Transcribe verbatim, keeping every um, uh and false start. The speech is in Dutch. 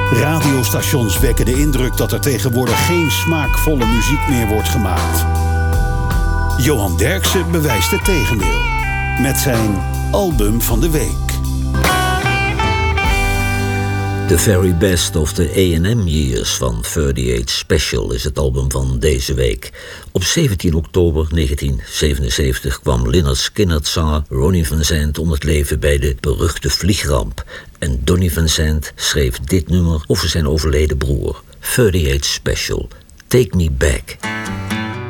Radiostations wekken de indruk dat er tegenwoordig geen smaakvolle muziek meer wordt gemaakt. Johan Derksen bewijst het tegendeel met zijn album van de week. The Very Best of the A and M Years van thirty-eight Special is het album van deze week. Op zeventien oktober negentien zevenenzeventig kwam Lynyrd Skynyrd-zanger Ronnie Van Zant om het leven bij de beruchte vliegramp. En Donnie Van Zant schreef dit nummer over zijn overleden broer. thirty-eight Special, Take Me Back.